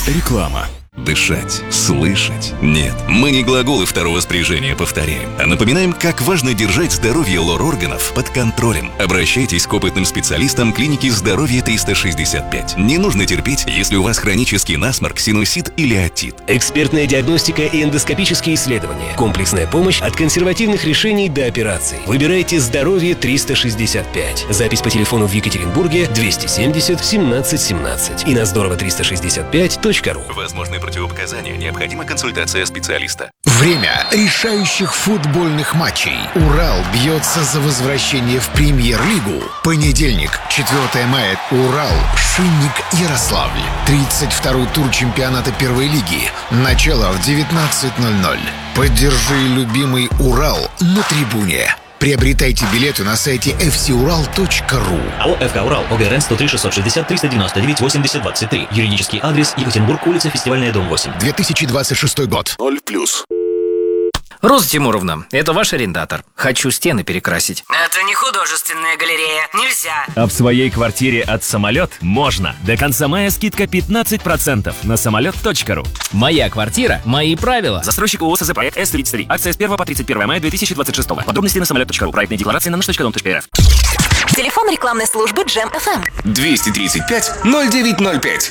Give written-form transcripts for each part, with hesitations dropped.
Реклама. Дышать, слышать. Нет, мы не глаголы второго спряжения повторяем, а напоминаем, как важно держать здоровье лор-органов под контролем. Обращайтесь к опытным специалистам клиники «Здоровье 365». Не нужно терпеть, если у вас хронический насморк, синусит или отит. Экспертная диагностика и эндоскопические исследования. Комплексная помощь от консервативных решений до операций. Выбирайте «Здоровье 365». Запись по телефону в Екатеринбурге 270 17 17 и на здорово365.ру. Возможны противопоказания, необходима консультация специалиста. Время решающих футбольных матчей. Урал бьется за возвращение в Премьер-лигу. Понедельник, 4 мая. Урал, Шинник, Ярославль. 32-й тур чемпионата первой лиги. Начало в 19:00. Поддержи любимый Урал на трибуне. Приобретайте билеты на сайте fcural.ru. АО «ФК Урал», ОГРН 103 660 399 80 23. Юридический адрес: Екатеринбург, улица Фестивальная, дом 8. 2026 год. 0+. Роза Тимуровна, это ваш арендатор. Хочу стены перекрасить. Это не художественная галерея, нельзя. А в своей квартире от «Самолет» можно. До конца мая скидка 15% на самолет.ру. Моя квартира, мои правила. Застройщик ООО СЗ проект С-33. Акция с 1 по 31 мая 2026. Подробности на самолет.ру. Проектная декларация на nаш.com.рф. Телефон рекламной службы Джем FM. 235-0905.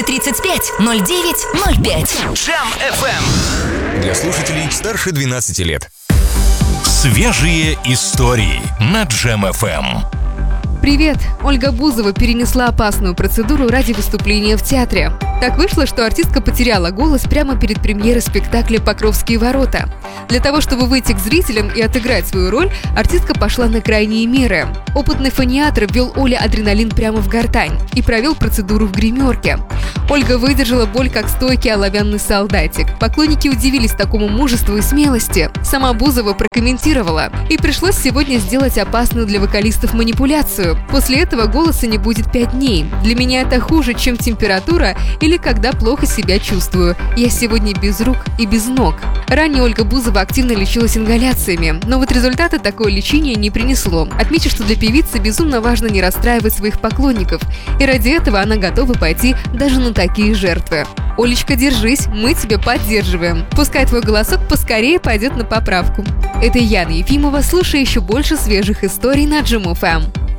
235-0905. Джем FM. Для слушателей старше 12 лет. Свежие истории на Джем FM. Привет! Ольга Бузова перенесла опасную процедуру ради выступления в театре. Так вышло, что артистка потеряла голос прямо перед премьерой спектакля «Покровские ворота». Для того, чтобы выйти к зрителям и отыграть свою роль, артистка пошла на крайние меры. Опытный фониатр ввел Оле адреналин прямо в гортань и провел процедуру в гримерке. Ольга выдержала боль, как стойкий оловянный солдатик. Поклонники удивились такому мужеству и смелости. Сама Бузова прокомментировала: «И пришлось сегодня сделать опасную для вокалистов манипуляцию. После этого голоса не будет 5 дней. Для меня это хуже, чем температура или когда плохо себя чувствую. Я сегодня без рук и без ног». Ранее Ольга Бузова активно лечилась ингаляциями, но вот результаты такое лечение не принесло. Отмечу, что для певицы безумно важно не расстраивать своих поклонников, и ради этого она готова пойти даже на такие жертвы. Олечка, держись, мы тебя поддерживаем. Пускай твой голосок поскорее пойдет на поправку. Это Яна Ефимова, слушай еще больше свежих историй на Джем FM.